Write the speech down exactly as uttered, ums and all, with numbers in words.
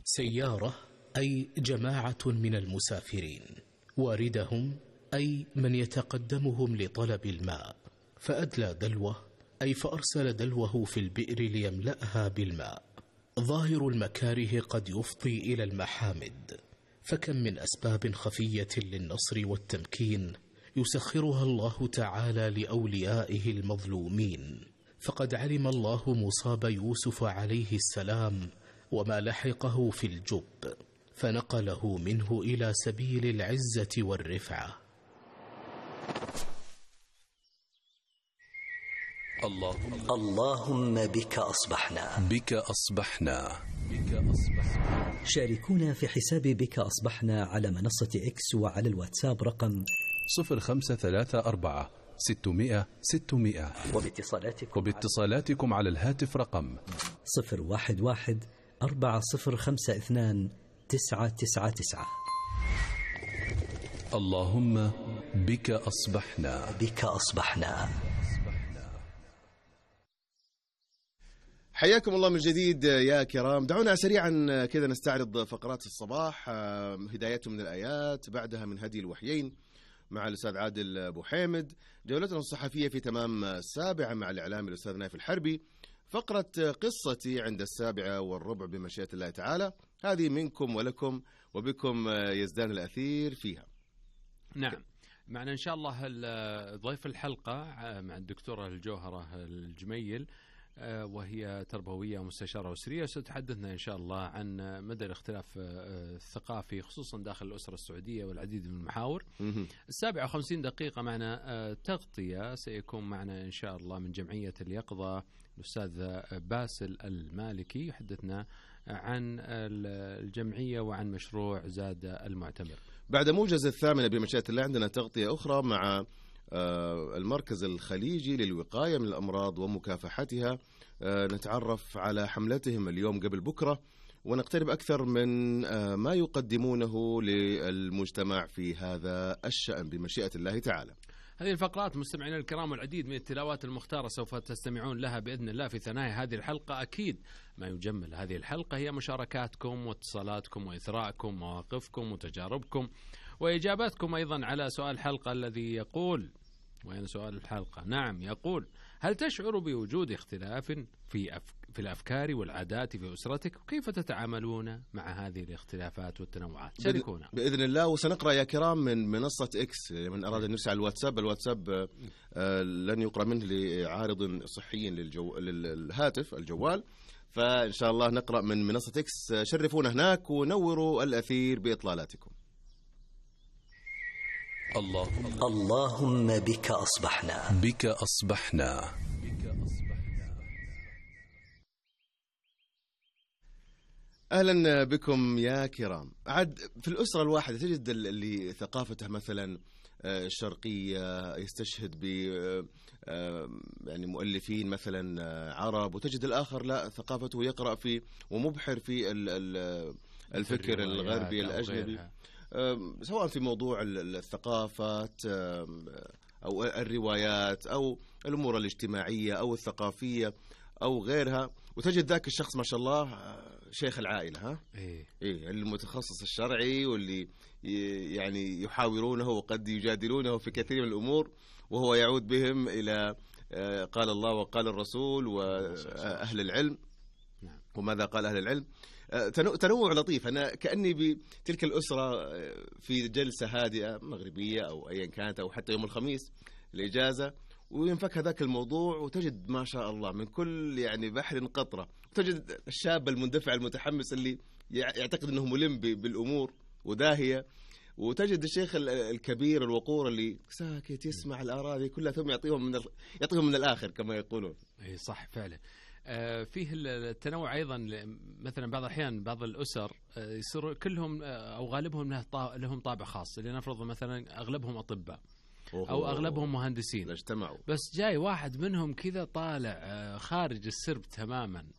سيارة أي جماعة من المسافرين، واردهم أي من يتقدمهم لطلب الماء، فأدلى دلوه أي فأرسل دلوه في البئر ليملأها بالماء. ظاهر المكاره قد يفضي إلى المحامد، فكم من أسباب خفية للنصر والتمكين يسخرها الله تعالى لأوليائه المظلومين. فقد علم الله مصاب يوسف عليه السلام وما لحقه في الجب، فنقله منه إلى سبيل العزة والرفعة. اللهم, اللهم بك أصبحنا بك أصبحنا بك أصبحنا. شاركونا في حساب بك أصبحنا على منصة إكس وعلى الواتساب رقم صفر خمسة ثلاثة أربعة ستمائة ستمائة، وباتصالاتكم, وباتصالاتكم على الهاتف رقم صفر واحد واحد أربعة صفر خمسة اثنان تسعة تسعة تسعة. اللهم بك أصبحنا بك أصبحنا. حياكم الله من جديد يا كرام. دعونا سريعا كذا نستعرض فقرات الصباح. هداية من الآيات، بعدها من هدي الوحيين مع الأستاذ عادل أبو حامد، جولتنا الصحفية في تمام السابعة مع الإعلامي الأستاذ نايف الحربي، فقرة قصتي عند السابعة والربع بمشيئة الله تعالى. هذه منكم ولكم وبكم يزدان الأثير فيها. نعم، معنا إن شاء الله ضيف الحلقة مع الدكتورة الجوهرة الجميل، وهي تربوية ومستشارة أسرية، ستحدثنا إن شاء الله عن مدى الاختلاف الثقافي خصوصا داخل الأسرة السعودية والعديد من المحاور. السابعة وخمسين دقيقة معنا تغطية، سيكون معنا إن شاء الله من جمعية اليقظة الأستاذ باسل المالكي، يحدثنا عن الجمعية وعن مشروع زاد المعتمر. بعد موجز الثامنة بمشيئة الله عندنا تغطية أخرى مع المركز الخليجي للوقاية من الأمراض ومكافحتها. نتعرف على حملتهم اليوم قبل بكرة، ونقترب أكثر من ما يقدمونه للمجتمع في هذا الشأن بمشيئة الله تعالى. هذه الفقرات مستمعينا الكرام والعديد من التلاوات المختارة سوف تستمعون لها بإذن الله في ثنايا هذه الحلقة. أكيد ما يجمل هذه الحلقة هي مشاركاتكم واتصالاتكم وإثراءكم، مواقفكم وتجاربكم وإجاباتكم أيضا على سؤال الحلقة الذي يقول، وين سؤال الحلقة؟ نعم، يقول: هل تشعر بوجود اختلاف في أف... في الأفكار والعادات في أسرتك؟ وكيف تتعاملون مع هذه الاختلافات والتنوعات؟ شاركونا بإذن الله. وسنقرأ يا كرام من منصة إكس، من أراد أن يرسل على الواتساب. الواتساب آه لن يقرأ منه لعارض صحي للجو... للهاتف الجوال، فإن شاء الله نقرأ من منصة إكس. شرفونا هناك ونوروا الأثير بإطلالاتكم. اللهم, اللهم بك أصبحنا بك أصبحنا. أهلا بكم يا كرام. عاد في الأسرة الواحدة تجد اللي ثقافته مثلا شرقية يستشهد ب يعني مؤلفين مثلا عرب، وتجد الآخر لا، ثقافته يقرأ في ومبحر في الفكر الغربي الأجنبي، سواء في موضوع الثقافات أو الروايات أو الأمور الاجتماعية أو الثقافية أو غيرها. وتجد ذاك الشخص ما شاء الله شيخ العائلة، ها إيه, إيه المتخصص الشرعي، واللي يعني يحاورونه وقد يجادلونه في كثير من الأمور، وهو يعود بهم إلى قال الله وقال الرسول وأهل العلم وماذا قال أهل العلم. تنوع لطيف. أنا كأني بتلك الأسرة في جلسة هادئة مغربية أو أيا كانت، أو حتى يوم الخميس الإجازة، وينفك هذاك الموضوع، وتجد ما شاء الله من كل يعني بحر قطرة. وتجد الشاب المندفع المتحمس اللي يعتقد أنه ملم بالأمور وداهية، وتجد الشيخ الكبير الوقور اللي ساكت يسمع الآراء دي كلها ثم يعطيهم من يعطيهم من الآخر كما يقولون. أي صح فعلا. فيه التنوع أيضا. مثلا بعض الأحيان بعض الأسر يصير كلهم أو غالبهم لهم طابع خاص، لنفرض مثلا أغلبهم أطباء أو أغلبهم مهندسين، اجتمعوا، بس جاي واحد منهم كذا طالع خارج السرب تماما،